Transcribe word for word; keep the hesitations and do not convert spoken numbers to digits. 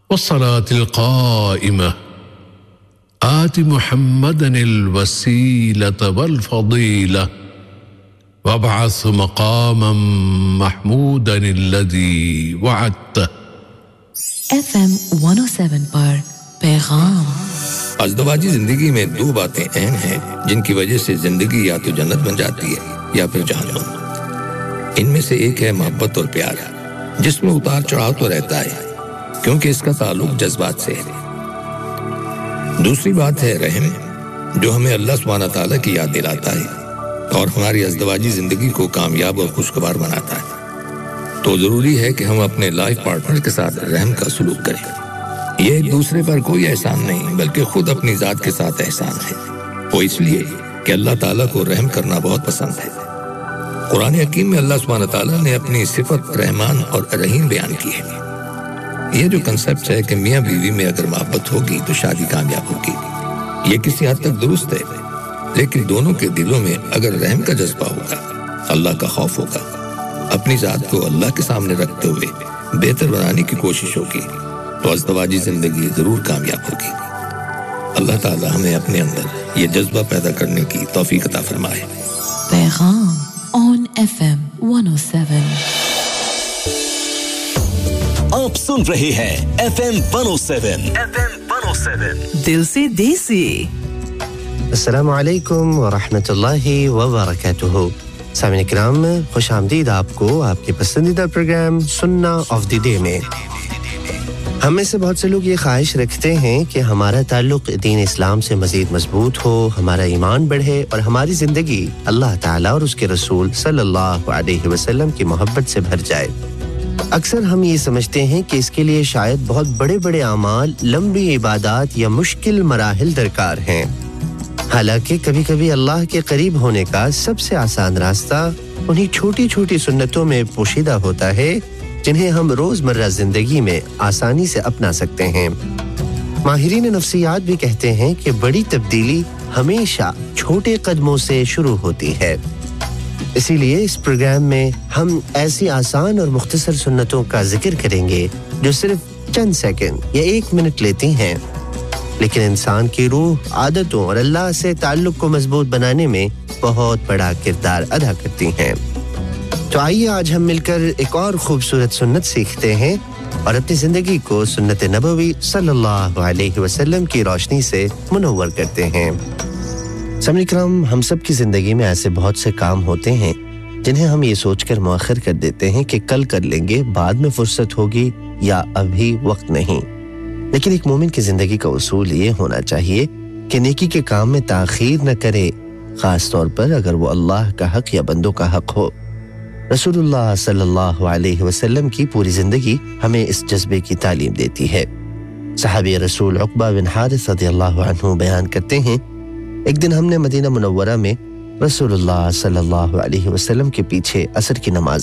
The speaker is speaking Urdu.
والصلاة القائمة آت محمدا الوسيلة والفضيلة وابعث مقاما محمودا الذي وعدته F M one oh seven پر پیغام ازدواجی زندگی میں دو باتیں اہم ہیں جن کی وجہ سے زندگی یا تو جنت بن جاتی ہے یا پھر جہنم۔ ان میں سے ایک ہے محبت اور پیار، جس میں اتار چڑھاؤ تو رہتا ہے کیونکہ اس کا تعلق جذبات سے ہے۔ دوسری بات ہے رحم، جو ہمیں اللہ سبحانہ تعالیٰ کی یاد دلاتا ہے اور ہماری ازدواجی زندگی کو کامیاب اور خوشگوار بناتا ہے۔ تو ضروری ہے کہ ہم اپنے لائف پارٹنر کے ساتھ رحم کا سلوک کریں۔ یہ ایک دوسرے پر کوئی احسان نہیں بلکہ خود اپنی ذات کے ساتھ احسان ہے، وہ اس لیے کہ اللہ تعالیٰ کو رحم کرنا بہت پسند ہے۔ قرآن حکیم میں اللہ سبحانہ تعالیٰ نے اپنی صفت رحمان اور رحیم بیان کی ہے۔ یہ جو کنسپٹ ہے کہ میاں بیوی میں اگر محبت ہوگی تو شادی کامیاب ہوگی، یہ کسی حد تک درست ہے، لیکن دونوں کے دلوں میں اگر رحم کا جذبہ ہوگا، اللہ کا خوف ہوگا، اپنی ذات کو اللہ کے سامنے رکھتے ہوئے بہتر بنانے کی کوشش ہوگی، تو ازدواجی زندگی ضرور کامیاب ہوگی۔ اللہ تعالی ہمیں اپنے اندر یہ جذبہ پیدا کرنے کی توفیق عطا فرمائے۔ پیغام آن F M one oh seven۔ آپ سن رہے ہیں F M one oh seven F M one oh seven دل سے دیسی۔ السلام علیکم ورحمۃ اللہ وبرکاتہ۔ سامعین کرام، خوش آمدید آپ کو آپ کے پسندیدہ پروگرام سننا آف دی ڈے میں۔ ہم میں سے بہت سے لوگ یہ خواہش رکھتے ہیں کہ ہمارا تعلق دین اسلام سے مزید مضبوط ہو، ہمارا ایمان بڑھے اور ہماری زندگی اللہ تعالیٰ اور اس کے رسول صلی اللہ علیہ وسلم کی محبت سے بھر جائے۔ اکثر ہم یہ سمجھتے ہیں کہ اس کے لیے شاید بہت بڑے بڑے اعمال، لمبی عبادات یا مشکل مراحل درکار ہیں، حالانکہ کبھی کبھی اللہ کے قریب ہونے کا سب سے آسان راستہ انہی چھوٹی چھوٹی سنتوں میں پوشیدہ ہوتا ہے جنہیں ہم روزمرہ زندگی میں آسانی سے اپنا سکتے ہیں۔ ماہرین نفسیات بھی کہتے ہیں کہ بڑی تبدیلی ہمیشہ چھوٹے قدموں سے شروع ہوتی ہے۔ اسی لیے اس پروگرام میں ہم ایسی آسان اور مختصر سنتوں کا ذکر کریں گے جو صرف چند سیکنڈ یا ایک منٹ لیتی ہیں، لیکن انسان کی روح، عادتوں اور اللہ سے تعلق کو مضبوط بنانے میں بہت بڑا کردار ادا کرتی ہیں۔ تو آئیے آج ہم مل کر ایک اور خوبصورت سنت سیکھتے ہیں اور اپنی زندگی کو سنت نبوی صلی اللہ علیہ وسلم کی روشنی سے منور کرتے ہیں۔ سامعین کرام، ہم سب کی زندگی میں ایسے بہت سے کام ہوتے ہیں جنہیں ہم یہ سوچ کر مؤخر کر دیتے ہیں کہ کل کر لیں گے، بعد میں فرصت ہوگی یا ابھی وقت نہیں۔ لیکن ایک مومن کی زندگی کا اصول یہ ہونا چاہیے کہ نیکی کے کام میں تاخیر نہ کرے، خاص طور پر اگر وہ اللہ کا حق یا بندوں کا حق ہو۔ رسول اللہ صلی اللہ علیہ وسلم کی پوری زندگی ہمیں اس جذبے کی تعلیم دیتی ہے۔ صحابی رسول عقبہ بن حارث رضی اللہ عنہ بیان کرتے ہیں، ایک دن ہم نے مدینہ منورہ میں رسول اللہ صلی اللہ علیہ وسلم کے پیچھے عصر کی نماز